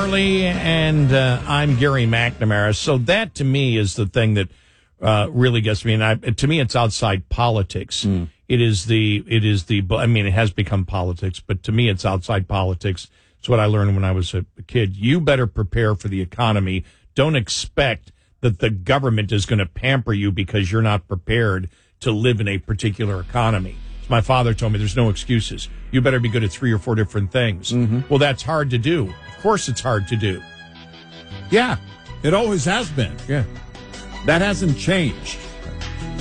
Charlie, and I'm Gary McNamara. So that, to me, is the thing that really gets me. And to me, it's outside politics. It is the. I mean, it has become politics, but to me, it's outside politics. It's what I learned when I was a kid. You better prepare for the economy. Don't expect that the government is going to pamper you because you're not prepared to live in a particular economy. So my father told me there's no excuses. You better be good at 3 or 4 different things. Well, that's hard to do. Of course it's hard to do. Yeah, it always has been. Yeah. That hasn't changed.